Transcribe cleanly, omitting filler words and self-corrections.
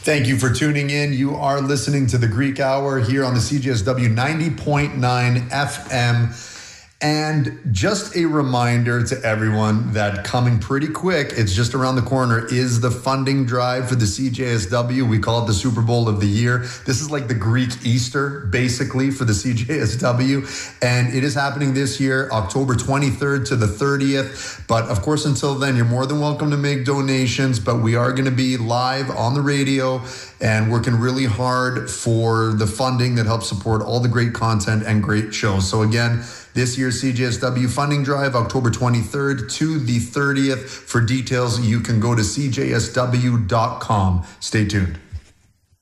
Thank you for tuning in. You are listening to the Greek Hour here on the CJSW 90.9 FM. And just a reminder to everyone that coming pretty quick, it's just around the corner, is the funding drive for the CJSW. We call it the Super Bowl of the year. This is like the Greek Easter, basically, for the CJSW. And it is happening this year, October 23rd to the 30th. But of course, until then, you're more than welcome to make donations. But we are going to be live on the radio and working really hard for the funding that helps support all the great content and great shows. So again, this year's CJSW funding drive, October 23rd to the 30th. For details, you can go to cjsw.com. Stay tuned.